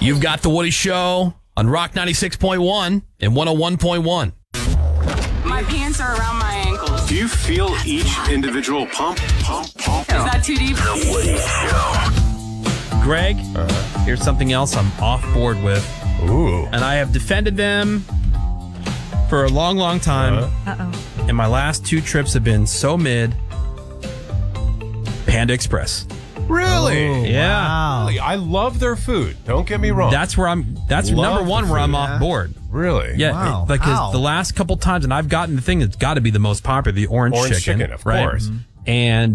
You've got The Woody Show on Rock 96.1 and 101.1. My pants are around my ankles. Do you feel each individual pump? Is that too deep? The Woody Show. Greg, here's something else I'm off board with. Ooh. And I have defended them for a long, long time. And my last 2 trips have been so mid. Panda Express. Really? Yeah. Wow. Really? I love their food. Don't get me wrong. That's Love number one the where I'm food. off board. Really? Yeah, Wow. because How? the last couple times, and I've gotten the thing that's got to be the most popular, the orange chicken. Of right? course. And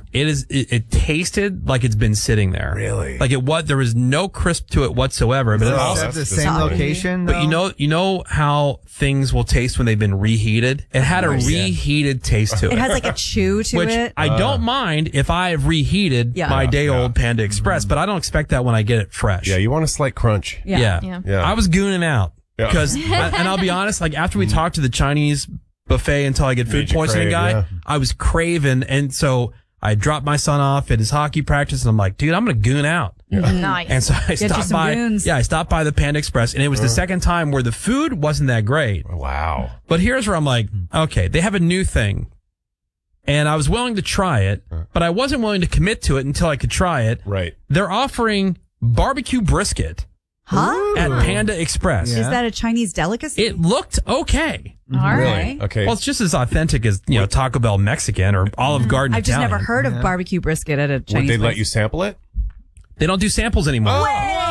it tasted like it's been sitting there. Really? Like there was no crisp to it whatsoever. But it Is also, that the that's same disappointing. location? but you know how things will taste when they've been reheated? It had a reheated taste to it. It has like a chew to which it. I don't mind if I have reheated my day-old Panda Express, but I don't expect that when I get it fresh. Yeah, you want a slight crunch. Yeah. I was gooning out Yeah. because, and I'll be honest, like after we talked to the Chinese buffet until I get food Made you poisoning crave, guy, yeah. I was craving, and so I dropped my son off at his hockey practice, and I'm like, dude, I'm gonna goon out. Nice. And so I you stopped some by. goons. Yeah, I stopped by the Panda Express, and it was the second time where the food wasn't that great. Wow. But here's where I'm like, okay, they have a new thing. And I was willing to try it, but I wasn't willing to commit to it until I could try it. Right. They're offering barbecue brisket Huh? at Panda Express. Yeah. Is that a Chinese delicacy? It looked okay. All right. Okay. Well, it's just as authentic as, Taco Bell Mexican or Olive Garden I've just Italian. never heard of barbecue brisket at a Would Chinese they let place. you sample it? They don't do samples anymore. Wait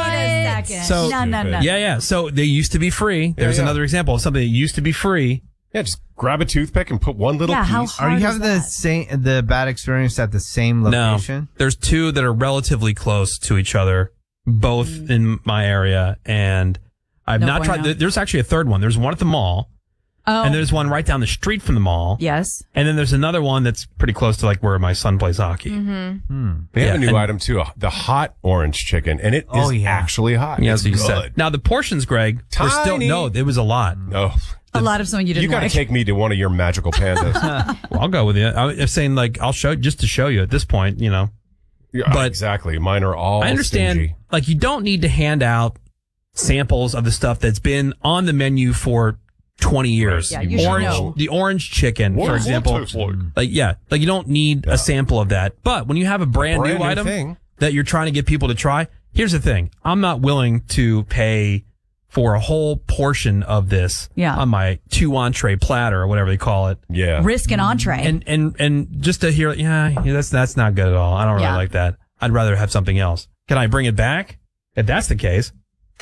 a second. So- no. Yeah. So they used to be free. There's yeah. another example of something that used to be free. Yeah, just grab a toothpick and put one little Yeah, how piece. Are you hard having is that? the bad experience at the same location? No. There's 2 that are relatively close to each other, both in my area. And I've No not bueno. tried. There's actually a third one. There's one at the mall. Oh, And there's one right down the street from the mall. yes. And then there's another one that's pretty close to like where my son plays hockey. They have Yeah, a new and- item too, the hot orange chicken, and it is actually hot. Yeah, It's as you good. said. Now the portions, Greg, were still Tiny. it was a lot. No, A lot of something you you didn't got to like. take me to one of your magical pandas. Well, I'll go with you. I'm saying like I'll show just to show you at this point. Yeah, But- exactly, mine are all. I understand. stingy. Like you don't need to hand out samples of the stuff that's been on the menu for 20 years. Yeah, you should know. The orange chicken, for example. Like you don't need a sample of that. But when you have a brand new item thing. that you're trying to get people to try, here's the thing: I'm not willing to pay for a whole portion of this on my 2 entree platter or whatever they call it. Yeah. Risk an entree. And just to hear, that's not good at all. I don't really like that. I'd rather have something else. Can I bring it back? If that's the case.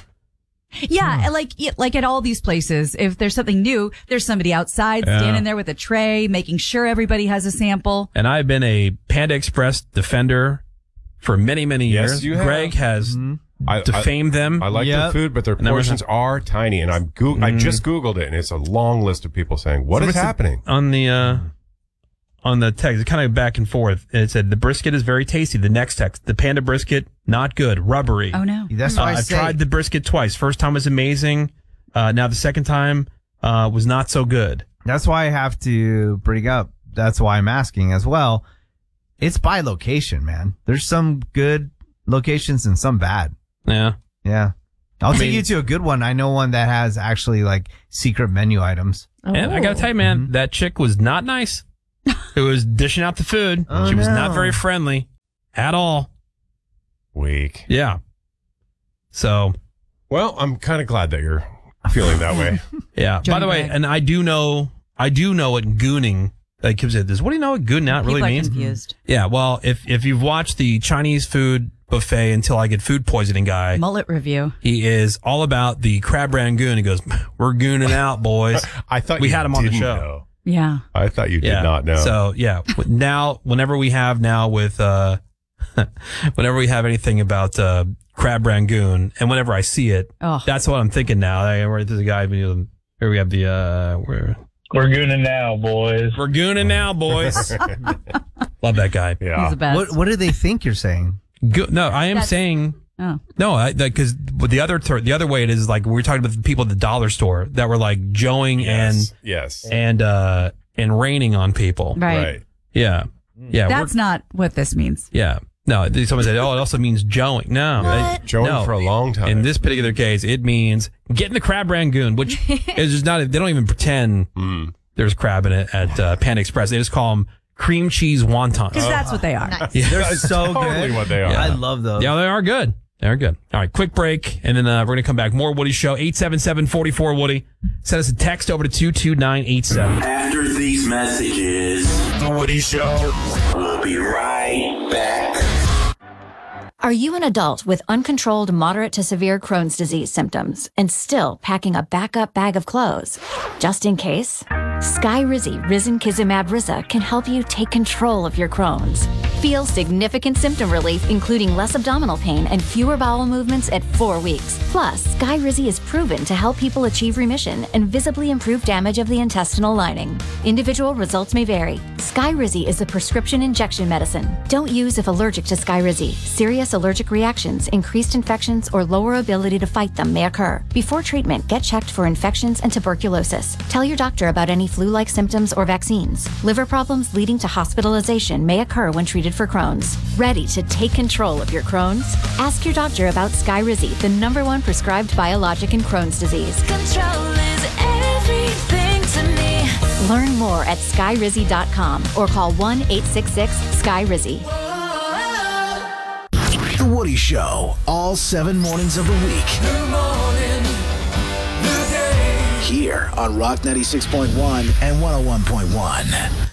yeah, like at all these places, if there's something new, there's somebody outside standing there with a tray, making sure everybody has a sample. And I've been a Panda Express defender for many, many Yes, years. you have. Greg has defamed them. I like their food, but their And there was portions are tiny. And I just Googled it, and it's a long list of people saying, "What is happening?" On the text, kind of back and forth. It said the brisket is very tasty. The next text, the Panda brisket, not good, rubbery. Oh no. That's why I I've say tried the brisket twice. First time was amazing. Now the second time was not so good. that's why I have to bring up. That's why I'm asking as well. It's by location, man. There's some good locations and some bad. Yeah. Yeah. I'll take you to a good one. I know one that has actually like secret menu items. And I gotta tell you, man, that chick was not nice. Who was dishing out the food. She was not very friendly at all. Weak. Yeah. So. Well, I'm kind of glad that you're feeling that way. Yeah. Johnny By the way, Greg. and I do know what gooning. Like Kim said this. What do you know what gooning out really People are means? confused. Yeah. Well, if you've watched the Chinese food buffet Until I Get Food Poisoning guy, Mullet review. he is all about the crab rangoon. He goes, "We're gooning out, boys." I thought we you had him on the didn't show. know. Yeah. I thought you did not know. So yeah, now whenever we have whenever we have anything about crab rangoon, and whenever I see it, that's what I'm thinking now. There's a guy. Here we have We're gooning now, boys. We're gooning now, boys. Love that guy. Yeah. He's the best. What do they think you're saying? No, I am saying. Oh. No, because the other way it is like we were talking about the people at the dollar store that were like joeing and raining on people. Right. Yeah. Yeah. That's not what this means. Yeah. No, someone said, "Oh, it also means joeing." No, Joeing for a long time. In this particular case, it means getting the crab rangoon, which is just not. They don't even pretend there's crab in it at Panda Express. They just call them cream cheese wontons. Because that's what they are. Nice. Yeah, they're so totally good. What they are. I love those. Yeah, they are good. They're good. All right, quick break, and then we're going to come back. More Woody Show, 877-44-WOODY. Send us a text over to 22987. After these messages, The Woody Show. We'll be right back. Are you an adult with uncontrolled moderate to severe Crohn's disease symptoms and still packing a backup bag of clothes? Just in case? Skyrizi Risankizumab Riza can help you take control of your Crohn's. Feel significant symptom relief, including less abdominal pain and fewer bowel movements at 4 weeks. Plus, Skyrizi is proven to help people achieve remission and visibly improve damage of the intestinal lining. Individual results may vary. Skyrizi is a prescription injection medicine. Don't use if allergic to Skyrizi. Serious allergic reactions, increased infections, or lower ability to fight them may occur. Before treatment, get checked for infections and tuberculosis. Tell your doctor about any flu-like symptoms or vaccines. Liver problems leading to hospitalization may occur when treated for Crohn's. Ready to take control of your Crohn's? Ask your doctor about Skyrizi, the #1 prescribed biologic in Crohn's disease. Control is everything to me. Learn more at skyrizi.com or call 1-866-SKYRIZI. The Woody Show, all 7 mornings of the week. Good morning, good day. Here on Rock 96.1 and 101.1.